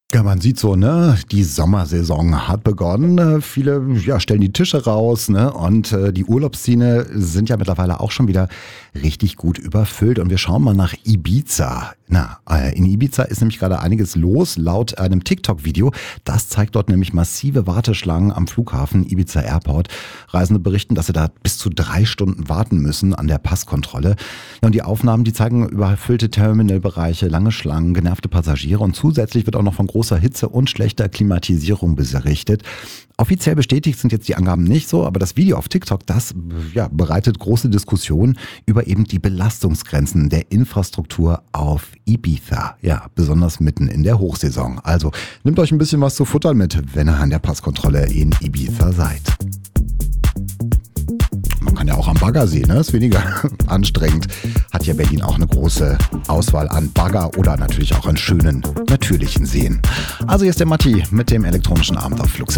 Ja, man sieht so, ne, die Sommersaison hat begonnen. Viele stellen die Tische raus, ne, und die Urlaubsziele sind ja mittlerweile auch schon wieder richtig gut überfüllt. Und wir schauen mal nach Ibiza. In Ibiza ist nämlich gerade einiges los, laut einem TikTok-Video. Das zeigt dort nämlich massive Warteschlangen am Flughafen Ibiza Airport. Reisende berichten, dass sie da bis zu 3 Stunden warten müssen an der Passkontrolle. Ja, und die Aufnahmen, die zeigen überfüllte Terminalbereiche, lange Schlangen, genervte Passagiere und zusätzlich wird auch noch von großer Hitze und schlechter Klimatisierung berichtet. Offiziell bestätigt sind jetzt die Angaben nicht so, aber das Video auf TikTok, das bereitet große Diskussionen über eben die Belastungsgrenzen der Infrastruktur auf Ibiza. Ja, besonders mitten in der Hochsaison. Also nehmt euch ein bisschen was zu futtern mit, wenn ihr an der Passkontrolle in Ibiza seid. Man kann ja auch am Bagger sehen, ne? Ist weniger anstrengend. Hat ja Berlin auch eine große Auswahl an Bagger oder natürlich auch an schönen, natürlichen Seen. Also hier ist der Matti mit dem elektronischen Abend auf Flux.